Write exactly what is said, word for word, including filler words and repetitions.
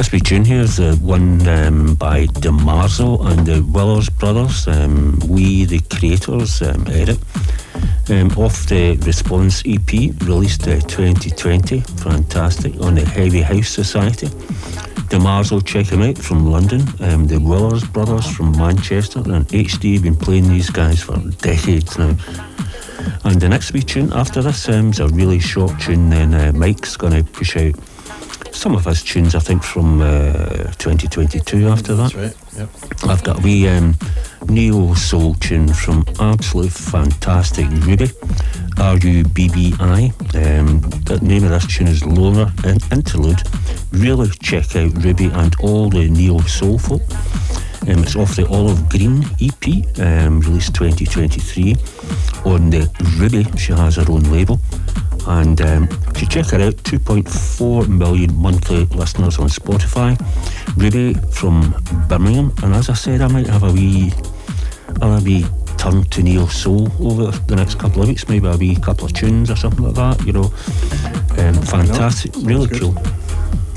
This wee tune here is the one um, by DeMarzo and the Willers Brothers, um, We the Creators um, edit, um, off the Response E P, released uh, twenty twenty, fantastic, on the Heavy House Society. DeMarzo, check him out, from London, um, the Willers Brothers from Manchester, and H D have been playing these guys for decades now. And the next wee tune after this um, is a really short tune, then uh, Mike's going to push out some of his tunes, I think, from uh, twenty twenty-two after that. That's right, yep. I've got a wee um, neo-soul tune from absolute fantastic Ruby, R U B B I. Um, the name of this tune is Loner in- Interlude. Really check out Ruby and all the neo-soul folk. Um, it's off the Olive Green E P, um, released twenty twenty-three. On the Ruby, she has her own label. And um, if you check her out, two point four million monthly listeners on Spotify. Ruby from Birmingham. And as I said, I might have a wee, a wee turn to neo soul over the next couple of weeks. Maybe a wee couple of tunes or something like that, you know. Um, fantastic, really cool.